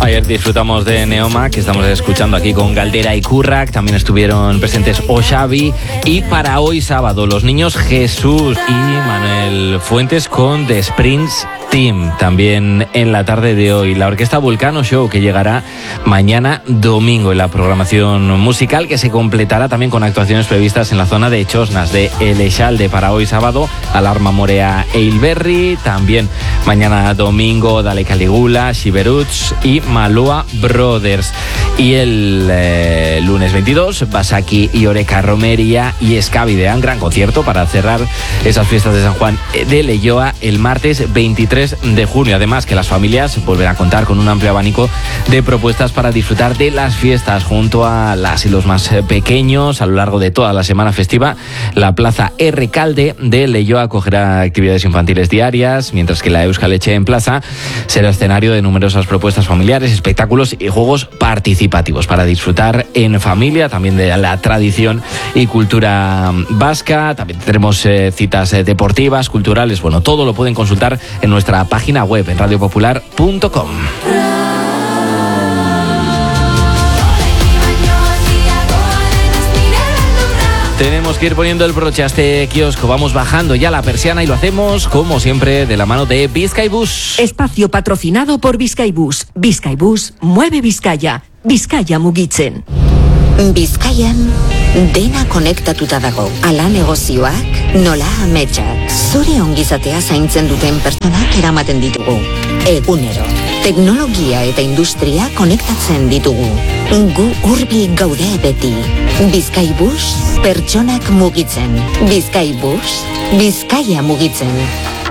Ayer disfrutamos de Neoma, que estamos escuchando aquí con Galdera y Currac. También estuvieron presentes Oxavi. Y para hoy sábado, los niños Jesús y Manuel Fuentes con The Sprints Team. También en la tarde de hoy, la Orquesta Vulcano Show, que llegará mañana domingo en la programación musical, que se completará también con actuaciones previstas en la zona de Chosnas, de El Echalde para hoy sábado, Alarma Morea e Ilberri. También mañana domingo, Dale Caligula, Shiberuts y Maloa Brothers. Y el lunes 22, Basaki y Oreca Romería y Escavidean, gran concierto para cerrar esas fiestas de San Juan de Leioa el martes 23 de junio. Además, que las familias volverán a contar con un amplio abanico de propuestas para disfrutar de las fiestas junto a las y los más pequeños a lo largo de toda la semana festiva. La Plaza Recalde de Leioa acogerá actividades infantiles diarias, mientras que la Euskal Etxe en Plaza será escenario de numerosas propuestas familiares, espectáculos y juegos participativos para disfrutar en familia, también de la tradición y cultura vasca. También tendremos citas deportivas, culturales. Bueno, todo lo pueden consultar en nuestra página web en radiopopular.com. Tenemos que ir poniendo el broche a este kiosco. Vamos bajando ya la persiana y lo hacemos, como siempre, de la mano de Bizkaibus. Espacio patrocinado por Bizkaibus. Bizkaibus mueve Bizkaia. Bizkaia mugitzen. Bizkaian dena konektatuta dago. Ala negozioak, nola ametsak. Zure ongizatea zaintzen duten pertsonak eramaten ditugu. Egunero, teknologia eta industria konektatzen ditugu. Gu hurbil gaude beti. Bizkaibus, pertsonak mugitzen. Bizkaibus, Bizkaia mugitzen.